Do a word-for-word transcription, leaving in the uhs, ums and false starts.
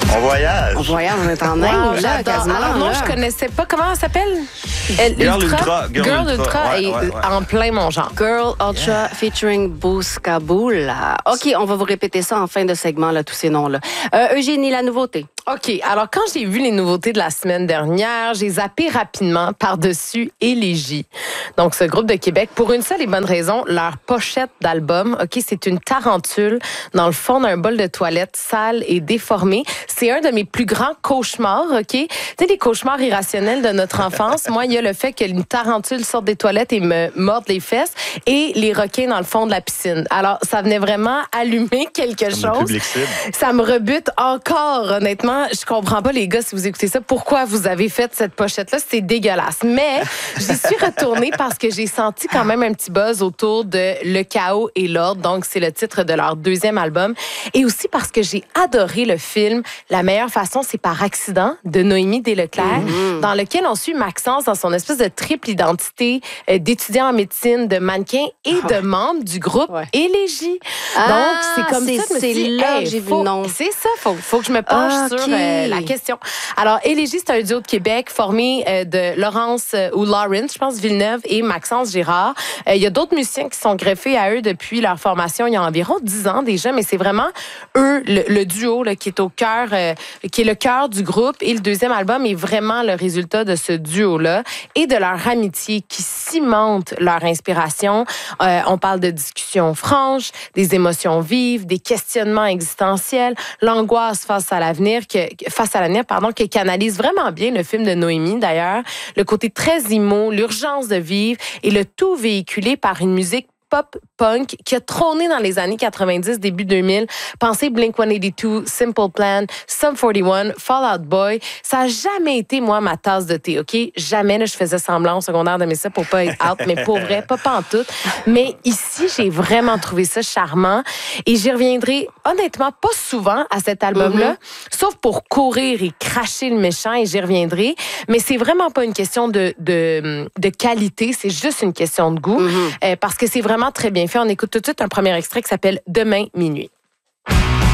On voyage. On voyage, on est en Inde, Wow, là, j'adore. quasiment. Alors non, là. je connaissais pas. Comment elle s'appelle? Elle, Girl Ultra. Girl Girl Ultra, Ultra. Ouais, est ouais, ouais. en plein mon genre. Girl Ultra featuring Bouskaboul. OK, on va vous répéter ça en fin de segment, là, tous ces noms-là. Euh, Eugénie, la nouveauté. OK. Alors, quand j'ai vu les nouveautés de la semaine dernière, j'ai zappé rapidement par-dessus Élégie. Donc, ce groupe de Québec, pour une seule et bonne raison, leur pochette d'album, OK, c'est une tarentule dans le fond d'un bol de toilette sale et déformé. C'est un de mes plus grands cauchemars, OK? Tu sais, les cauchemars irrationnels de notre enfance. Moi, il y a le fait que une tarentule sorte des toilettes et me morde les fesses et les requins dans le fond de la piscine. Alors, ça venait vraiment allumer quelque Comme le chose. public cible. Ça me rebute encore, honnêtement. Je comprends pas, les gars, si vous écoutez ça, pourquoi vous avez fait cette pochette-là. C'est dégueulasse. Mais j'y suis retournée parce que j'ai senti quand même un petit buzz autour de Le chaos et l'ordre. Donc, c'est le titre de leur deuxième album. Et aussi parce que j'ai adoré le film La meilleure façon, c'est par accident de Noémie Desleclerc, mmh. dans lequel on suit Maxence dans son espèce de triple identité euh, d'étudiant en médecine, de mannequin et de membre du groupe Ouais. Élégie. Ah, Donc, c'est comme c'est- ça. je me c'est suis dit, là hey, que j'ai vu faut- le nom. C'est ça, faut, faut que je me penche Ah, sur ok. euh, la question. Alors, Élégie, c'est un duo de Québec formé euh, de Laurence euh, ou Lawrence, je pense, Villeneuve et Maxence Girard. Euh, Il y a d'autres musiciens qui sont greffés à eux depuis leur formation il y a environ dix ans déjà, mais c'est vraiment eux, le, le duo là, qui est au cœur, euh, qui est le cœur du groupe. Et le deuxième album est vraiment le résultat de ce duo-là et de leur amitié qui cimente leur inspiration. Euh, on parle de discussions franches, des émotions vives, des questionnements existentiels, l'angoisse face à l'avenir, que, face à l'avenir, pardon, qui canalise vraiment bien le film de Noémie d'ailleurs, le côté très immo, l'urgence de vivre et le tout véhiculé par une musique pop-punk qui a trôné dans les années quatre-vingt-dix, début deux mille. Pensez Blink one eighty-two, Simple Plan, Sum forty-one, Fall Out Boy. Ça n'a jamais été, moi, ma tasse de thé, OK? Jamais, là, je faisais semblant au secondaire d'aimer ça pour pas être out, mais pour vrai, pas pantoute. Mais ici, j'ai vraiment trouvé ça charmant et j'y reviendrai, honnêtement, pas souvent à cet album-là, mm-hmm. sauf pour courir et cracher le méchant et j'y reviendrai. Mais c'est vraiment pas une question de, de, de qualité, c'est juste une question de goût, mm-hmm. euh, parce que c'est vraiment très bien fait. On écoute tout de suite un premier extrait qui s'appelle Demain minuit.